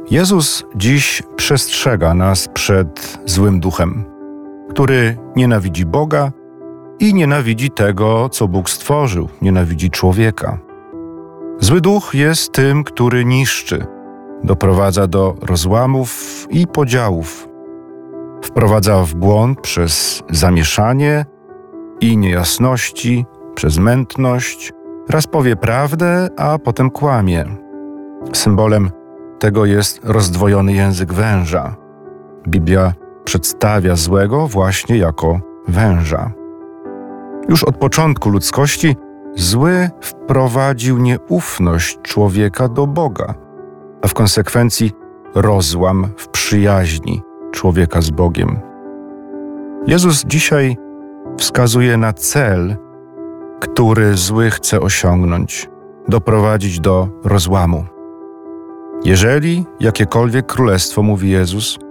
Jezus dziś przestrzega nas przed złym duchem, który nienawidzi Boga i nienawidzi tego, co Bóg stworzył, nienawidzi człowieka. Zły duch jest tym, który niszczy, doprowadza do rozłamów i podziałów. Wprowadza w błąd przez zamieszanie i niejasności, przez mętność, raz powie prawdę, a potem kłamie. Symbolem tego jest rozdwojony język węża. Biblia przedstawia złego właśnie jako węża. Już od początku ludzkości zły wprowadził nieufność człowieka do Boga, a w konsekwencji rozłam w przyjaźni człowieka z Bogiem. Jezus dzisiaj wskazuje na cel, który zły chce osiągnąć, doprowadzić do rozłamu. Jeżeli jakiekolwiek królestwo, mówi Jezus,